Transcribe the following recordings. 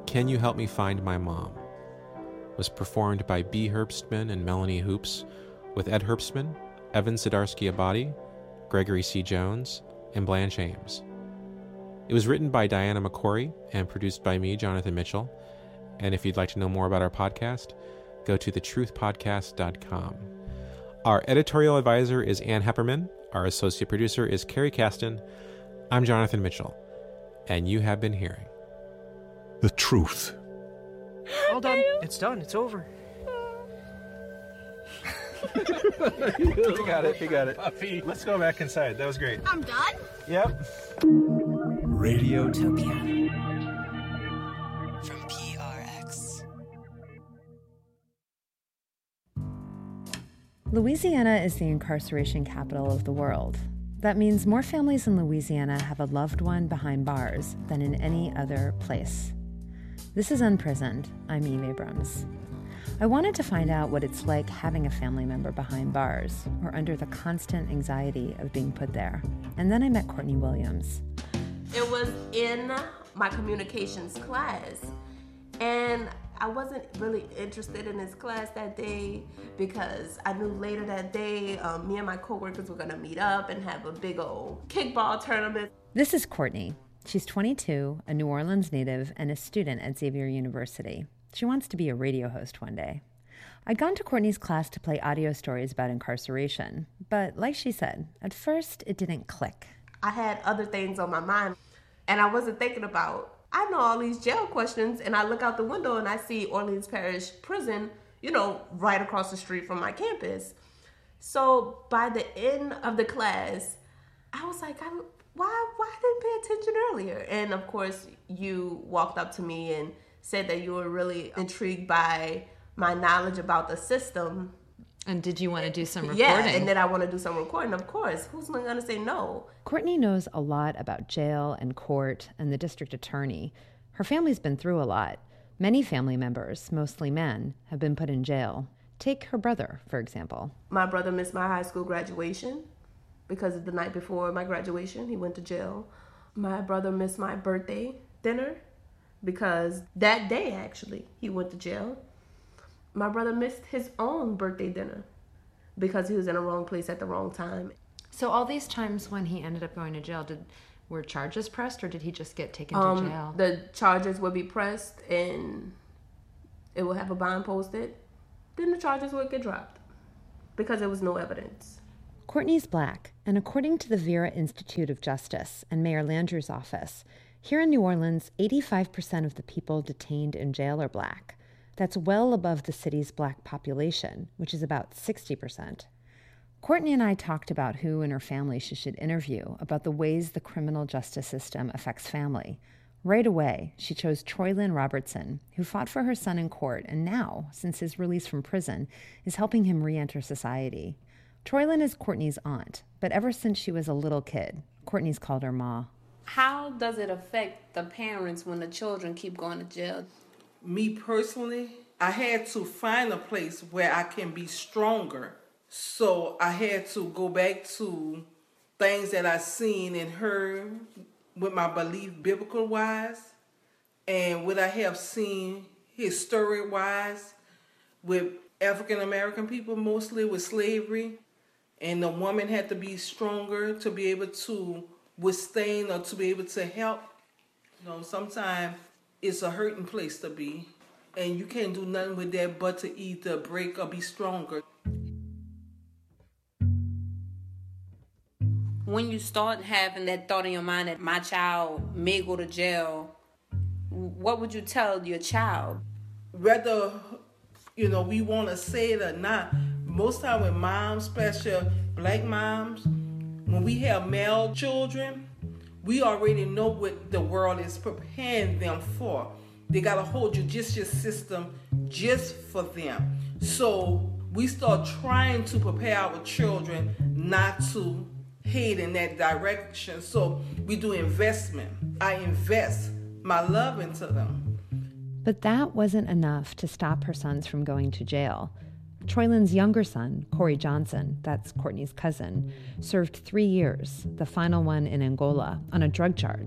Can You Help Me Find My Mom was performed by B. Herbstman and Melanie Hoops, with Ed Herbstman, Evan Zdarsky-Abadi, Gregory C. Jones, and Blanche Ames. It was written by Diana McCory and produced by me, Jonathan Mitchell. And if you'd like to know more about our podcast, go to thetruthpodcast.com. Our editorial advisor is Ann Hepperman. Our associate producer is Carrie Caston. I'm Jonathan Mitchell, and you have been hearing The Truth. All done. It's done. It's over. You got it. Puffy, let's go back inside. That was great. I'm done? Yep. Radiotopia. From PRX. Louisiana is the incarceration capital of the world. That means more families in Louisiana have a loved one behind bars than in any other place. This is Unprisoned. I'm Eve Abrams. I wanted to find out what it's like having a family member behind bars or under the constant anxiety of being put there. And then I met Courtney Williams. It was in my communications class, and I wasn't really interested in this class that day because I knew later that day me and my coworkers were gonna meet up and have a big old kickball tournament. This is Courtney. She's 22, a New Orleans native, and a student at Xavier University. She wants to be a radio host one day. I'd gone to Courtney's class to play audio stories about incarceration, but like she said, at first it didn't click. I had other things on my mind, and I wasn't thinking about, I know all these jail questions, and I look out the window and I see Orleans Parish Prison, right across the street from my campus. So by the end of the class, I was like, why I didn't pay attention earlier? And of course, you walked up to me and said that you were really intrigued by my knowledge about the system. And did you want to do some recording? Yeah, and then I want to do some recording, of course. Who's going to say no? Courtney knows a lot about jail and court and the district attorney. Her family's been through a lot. Many family members, mostly men, have been put in jail. Take her brother, for example. My brother missed my high school graduation because the night before my graduation, he went to jail. My brother missed my birthday dinner because that day, actually, he went to jail. My brother missed his own birthday dinner because he was in the wrong place at the wrong time. So all these times when he ended up going to jail, were charges pressed or did he just get taken to jail? The charges would be pressed and it will have a bond posted. Then the charges would get dropped because there was no evidence. Courtney's Black, and according to the Vera Institute of Justice and Mayor Landrieu's office, here in New Orleans, 85% of the people detained in jail are Black. That's well above the city's Black population, which is about 60%. Courtney and I talked about who in her family she should interview about the ways the criminal justice system affects family. Right away, she chose Troy-Lyn Robertson, who fought for her son in court and now, since his release from prison, is helping him re-enter society. Troy-Lyn is Courtney's aunt, but ever since she was a little kid, Courtney's called her Ma. How does it affect the parents when the children keep going to jail? Me personally, I had to find a place where I can be stronger. So I had to go back to things that I seen and heard with my belief biblical-wise and what I have seen historic-wise with African-American people, mostly with slavery. And the woman had to be stronger to be able to withstand or to be able to help. Sometimes it's a hurting place to be. And you can't do nothing with that but to either break or be stronger. When you start having that thought in your mind that my child may go to jail, what would you tell your child? Whether, we want to say it or not, most time with moms, especially Black moms, when we have male children, we already know what the world is preparing them for. They got a whole judicial system just for them. So we start trying to prepare our children not to head in that direction. So we do investment. I invest my love into them. But that wasn't enough to stop her sons from going to jail. Troy-Lyn's younger son, Corey Johnson, that's Courtney's cousin, served 3 years, the final one in Angola, on a drug charge,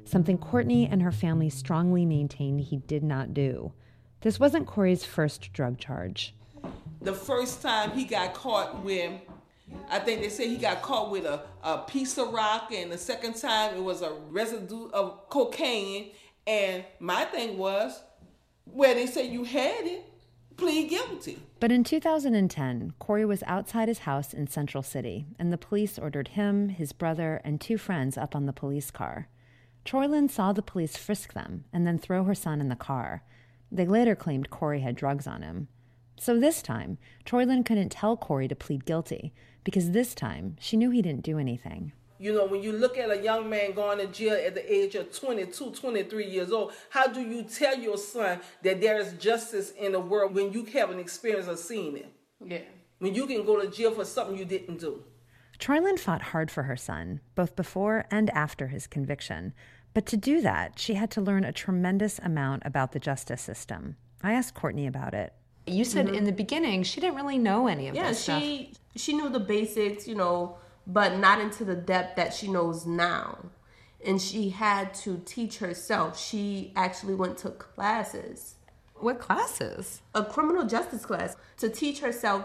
something Courtney and her family strongly maintained he did not do. This wasn't Corey's first drug charge. The first time he got caught with, I think they said he got caught with a piece of rock, and the second time it was a residue of cocaine. And my thing was, well, they said you had it, plead guilty. But in 2010, Corey was outside his house in Central City, and the police ordered him, his brother, and 2 friends up on the police car. Troyland saw the police frisk them and then throw her son in the car. They later claimed Corey had drugs on him. So this time, Troyland couldn't tell Corey to plead guilty because this time she knew he didn't do anything. You know, when you look at a young man going to jail at the age of 22, 23 years old, how do you tell your son that there is justice in the world when you haven't experienced or seen it? Yeah. When you can go to jail for something you didn't do. Troyland fought hard for her son, both before and after his conviction. But to do that, she had to learn a tremendous amount about the justice system. I asked Courtney about it. You said in the beginning she didn't really know any of this stuff. Yeah, she knew the basics, but not into the depth that she knows now. And she had to teach herself. She actually went to classes. What classes? A criminal justice class to teach herself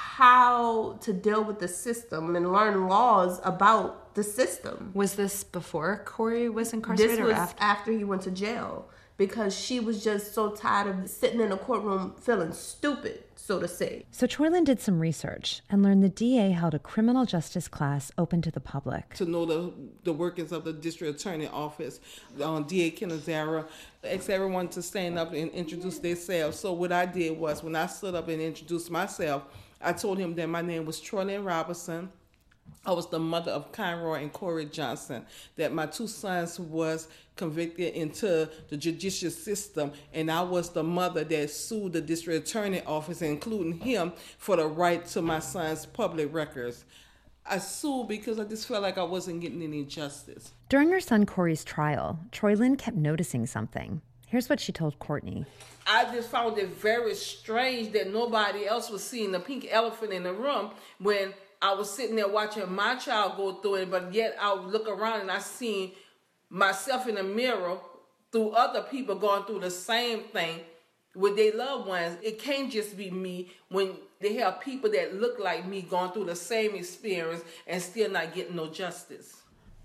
how to deal with the system and learn laws about the system. Was this before Corey was incarcerated This was or after he went to jail, because she was just so tired of sitting in a courtroom feeling stupid, so to say. So Troyland did some research and learned the DA held a criminal justice class open to the public. To know the workings of the district attorney office, DA Canizera asked everyone to stand up and introduce themselves. So what I did was, when I stood up and introduced myself, I told him that my name was Troyland Robinson. I was the mother of Conroy and Corey Johnson, that my 2 sons was convicted into the judicial system, and I was the mother that sued the district attorney office, including him, for the right to my son's public records. I sued because I just felt like I wasn't getting any justice. During her son Corey's trial, Troyland kept noticing something. Here's what she told Courtney. I just found it very strange that nobody else was seeing the pink elephant in the room when I was sitting there watching my child go through it, but yet I would look around and I seen myself in the mirror through other people going through the same thing with their loved ones. It can't just be me when they have people that look like me going through the same experience and still not getting no justice.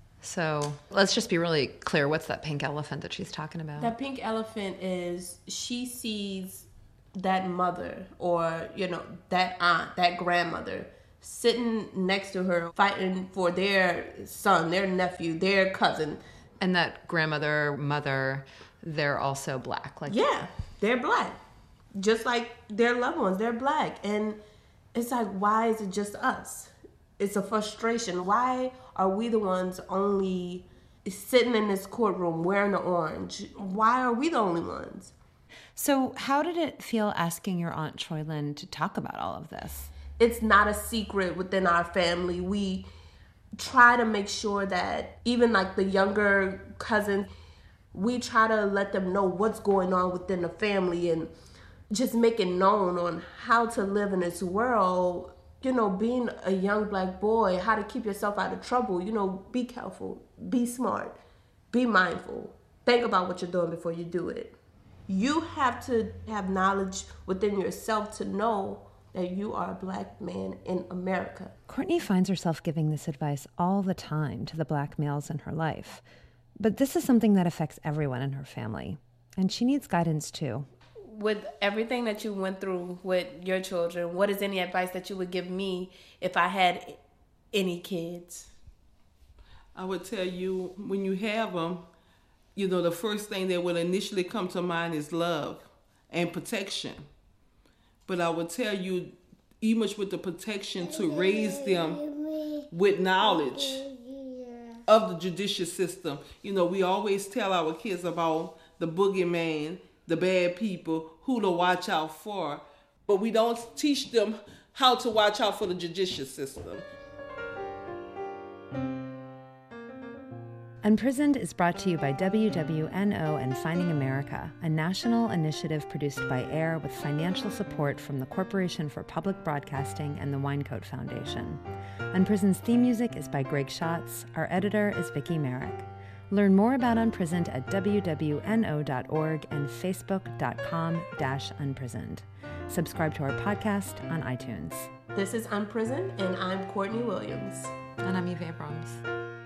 So let's just be really clear. What's that pink elephant that she's talking about? That pink elephant is she sees that mother or, that aunt, that grandmother sitting next to her fighting for their son, their nephew, their cousin. And that grandmother, mother, they're also black. Yeah, they're black. Just like their loved ones, they're black. And it's like, why is it just us? It's a frustration. Why are we the ones only sitting in this courtroom wearing the orange? Why are we the only ones? So how did it feel asking your Aunt Troyland to talk about all of this? It's not a secret within our family. We try to make sure that even like the younger cousins, we try to let them know what's going on within the family and just make it known on how to live in this world. Being a young black boy, how to keep yourself out of trouble. Be careful, be smart, be mindful. Think about what you're doing before you do it. You have to have knowledge within yourself to know that you are a black man in America. Courtney finds herself giving this advice all the time to the black males in her life. But this is something that affects everyone in her family. And she needs guidance too. With everything that you went through with your children, what is any advice that you would give me if I had any kids? I would tell you, when you have them, the first thing that will initially come to mind is love and protection. But I would tell you, even with the protection, to raise them with knowledge of the judicial system. We always tell our kids about the boogeyman, the bad people, who to watch out for. But we don't teach them how to watch out for the judicial system. Unprisoned is brought to you by WWNO and Finding America, a national initiative produced by AIR with financial support from the Corporation for Public Broadcasting and the Winecoat Foundation. Unprisoned's theme music is by Greg Schatz. Our editor is Vicki Merrick. Learn more about Unprisoned at wwno.org and facebook.com/unprisoned. Subscribe to our podcast on iTunes. This is Unprisoned, and I'm Courtney Williams. And I'm Eve Abrams.